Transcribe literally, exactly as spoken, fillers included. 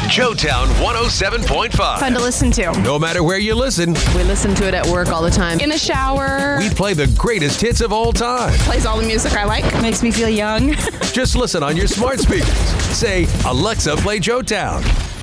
Joetown one oh seven point five. Fun to listen to. No matter where you listen, We listen to it at work all the time. In the shower. we play the greatest hits of all time. Plays all the music I like. Makes me feel young. Just listen on your smart speakers. Say, Alexa, play Joetown.